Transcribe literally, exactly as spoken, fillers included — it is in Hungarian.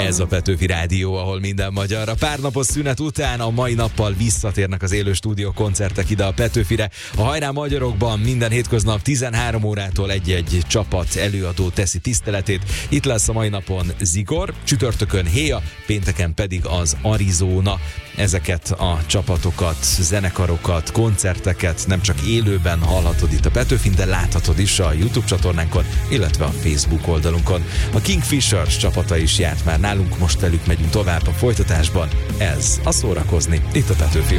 Ez a Petőfi Rádió, ahol minden magyar. A pár napos szünet után a mai nappal visszatérnek az élő stúdió koncertek ide a Petőfire. A Hajrá Magyarokban minden hétköznap tizenhárom órától egy-egy csapat előadó teszi tiszteletét. Itt lesz a mai napon Zigor, csütörtökön Héja, pénteken pedig az Arizona. Ezeket a csapatokat, zenekarokat, koncerteket nem csak élőben hallhatod itt a Petőfin, de láthatod is a YouTube csatornánkon, illetve a Facebook oldalunkon. A Kingfishers csapata is járt már nálunk, most velük megyünk tovább a folytatásban. Ez a Szórakozni itt a Petőfin.